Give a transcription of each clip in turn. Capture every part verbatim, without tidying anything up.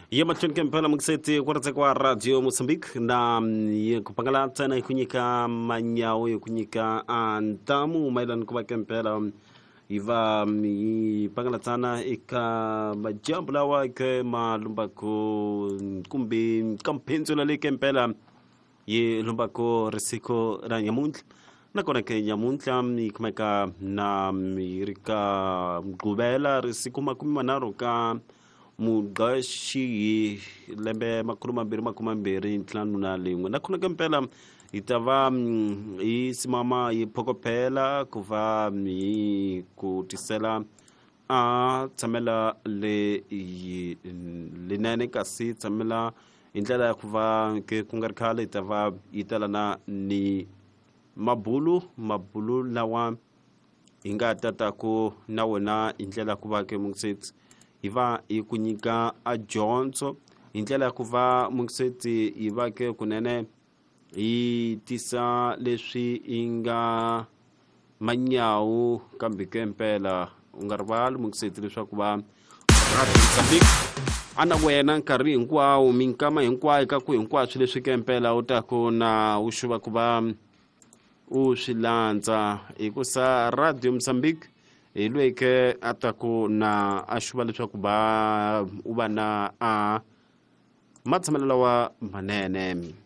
Yema chunke mpela mkseti kwarate kwa Radio Mozambique na kupangalata na kunyika manyao ya kunyika antamu mailan kwa kempela iva pangalatana ika majambla wa ke malumbako kumbi kampenzo la kempela ye lumbako resiko ra nyamuntla na kona ke nyamuntla ikumeka na irika gubela resiko makumi manaro ka mugashi lembe makuruma mbiri makuma mbiri ntlanu na lingwe na kuna kempela itava isimama ipokopela kuva kutisela a tsamela le linene kasi tsamela indlela ya kuva ke kungarikhala itava itala na ni mabulu mabulu lawa inga tata ko na wena indlela kuva ke mungsetsi iva ikunyika a Johnson indlela kuva mungsetsi iva ke kunene itisa leswi inga manyawu kambe kempela ungarval mungsetsi leswaku va Mozambique ana wena nkarhi hinkwawo minkama hinkwayo ka ku hinkwaswo leswi kempela utako na ushuva ku va u swilandza ikusa Radio Mozambique ilweke atako na ashuva leswaku ba u va na a matsamelelo wa manene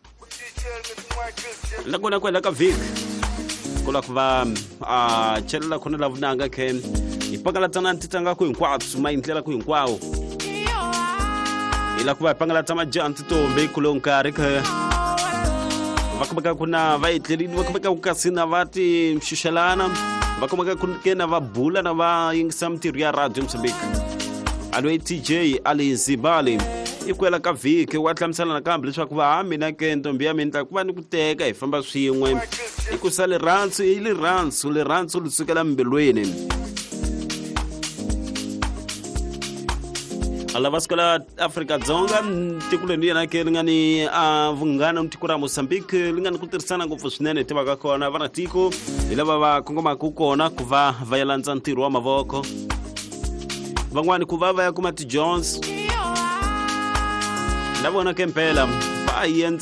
lakona kwela ka vik kula kuva a chelela khona la vunanga ke ipangalatsana ntitanga ku hinkwatsu ma indlela ku hinkwawo ila kuva pangalatsa majanti tombe kulonkarhi ke vakumeka kuna vaitleridi vakumeka kukasina vati mshushalana vakumeka kena vabula na va yingisa mtirho ya Radio Mozambique alo T J ali Zibali ikwela ka viki wa tlamsala na kambe leswaku va mina ke ntombi ya mina ku va ni ku teka hi famba swin'we ikusale rantsu ile rantsu le rantsu lusukela mbelweni ala vaskola Africa Dzonga tikuleni yana ke lingani a vungana mtikura Mozambique lingani kutirhisana ngopfu swinene tivaka kona vana tiko ilava va kongoma ku kona ku va vayalanza ntirho wa mavoko van'wani ku va va ya kuma ti Jones na vona kempela va yenza